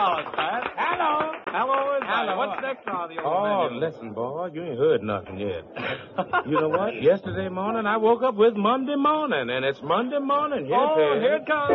dollars, Pat. Hello. Hello, is Hello. What's next on the old Oh, menu? listen, boy, you ain't heard nothing yet. You know what? Yesterday morning, I woke up with Monday morning, and it's Monday morning. Yes, Oh, it is. here it comes.